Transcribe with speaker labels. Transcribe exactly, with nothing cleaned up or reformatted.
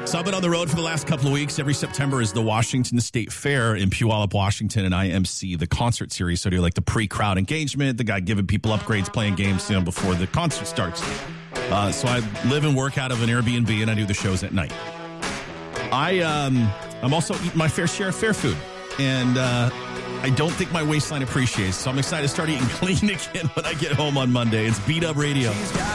Speaker 1: So I've been on the road for the last couple of weeks. Every September is the Washington State Fair in Puyallup, Washington, and I M C the concert series. So I do like the pre-crowd engagement, the guy giving people upgrades, playing games, you know, before the concert starts. Uh, so I live and work out of an Airbnb, and I do the shows at night. I um, I'm also eating my fair share of fair food, and uh, I don't think my waistline appreciates. So I'm excited to start eating clean again when I get home on Monday. It's Beat Up Radio.